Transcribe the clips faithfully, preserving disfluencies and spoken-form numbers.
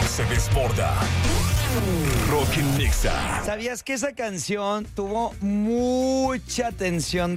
se desborda. Rock en Nexa. ¿Sabías que esa canción tuvo mucha atención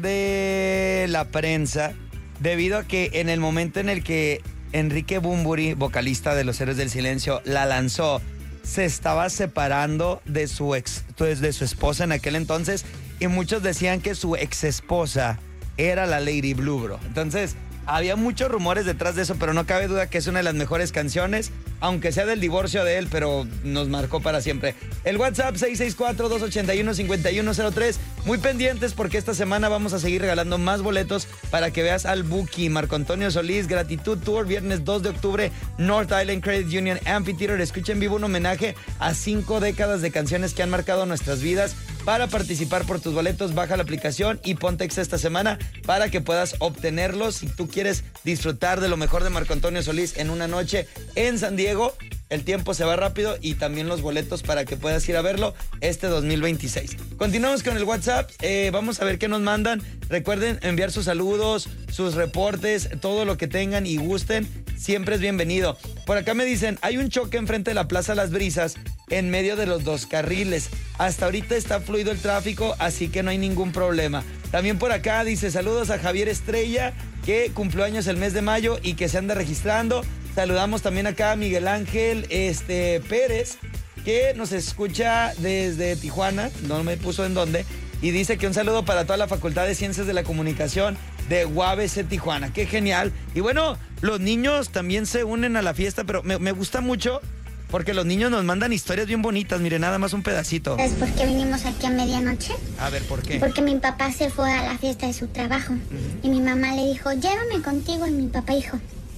de la prensa debido a que en el momento en el que Enrique Bunbury, vocalista de Los Héroes del Silencio, la lanzó, se estaba separando de su ex, de su esposa en aquel entonces, y muchos decían que su ex esposa era la Lady Blue, bro? Entonces, había muchos rumores detrás de eso, pero no cabe duda que es una de las mejores canciones, aunque sea del divorcio de él, pero nos marcó para siempre. El WhatsApp seis seis cuatro, dos ocho uno, cinco uno cero tres. Muy pendientes porque esta semana vamos a seguir regalando más boletos para que veas al Buki, Marco Antonio Solís, Gratitud Tour, viernes dos de octubre, North Island Credit Union Amphitheater. Escucha en vivo un homenaje a cinco décadas de canciones que han marcado nuestras vidas. Para participar por tus boletos, baja la aplicación y ponte Exa esta semana para que puedas obtenerlos. Si tú quieres disfrutar de lo mejor de Marco Antonio Solís en una noche en San Diego, el tiempo se va rápido, y también los boletos para que puedas ir a verlo este dos mil veintiséis. Continuamos con el WhatsApp, eh, vamos a ver qué nos mandan. Recuerden enviar sus saludos, sus reportes, todo lo que tengan y gusten, siempre es bienvenido. Por acá me dicen, hay un choque enfrente de la Plaza Las Brisas, en medio de los dos carriles. Hasta ahorita está fluido el tráfico, así que no hay ningún problema. También por acá dice, saludos a Javier Estrella, que cumplió años el mes de mayo y que se anda registrando. Saludamos también acá a Miguel Ángel este, Pérez, que nos escucha desde Tijuana, no me puso en dónde, y dice que un saludo para toda la Facultad de Ciencias de la Comunicación de U A B C Tijuana. ¡Qué genial! Y bueno, los niños también se unen a la fiesta, pero me, me gusta mucho porque los niños nos mandan historias bien bonitas. Mire, nada más un pedacito. ¿Sabes por qué vinimos aquí a medianoche? A ver, ¿por qué? Porque mi papá se fue a la fiesta de su trabajo. Uh-huh. Y mi mamá le dijo, llévame contigo. Y mi papá dijo,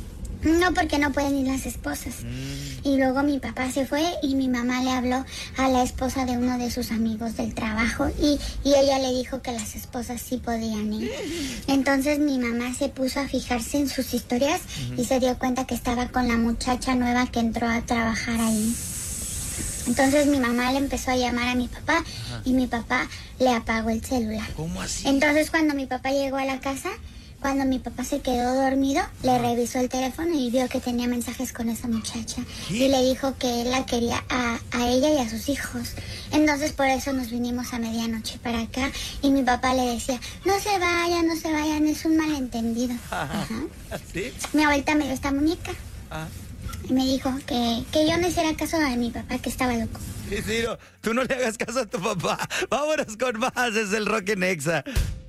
no, porque no pueden ir las esposas. Mm. Y luego mi papá se fue y mi mamá le habló a la esposa de uno de sus amigos del trabajo y, y ella le dijo que las esposas sí podían ir. Entonces mi mamá se puso a fijarse en sus historias uh-huh. y se dio cuenta que estaba con la muchacha nueva que entró a trabajar ahí. Entonces mi mamá le empezó a llamar a mi papá uh-huh. y mi papá le apagó el celular. ¿Cómo así? Entonces cuando mi papá llegó a la casa... Cuando mi papá se quedó dormido, le revisó el teléfono y vio que tenía mensajes con esa muchacha. ¿Qué? Y le dijo que él la quería a, a ella y a sus hijos. Entonces por eso nos vinimos a medianoche para acá. Y mi papá le decía, no se vayan, no se vayan, es un malentendido. Ajá. ¿Sí? Mi abuelita me dio esta muñeca. Ajá. Y me dijo que, que yo no hiciera caso a mi papá, que estaba loco. Sí, sí, no, tú no le hagas caso a tu papá. Vámonos con más, es el Rock en Nexa.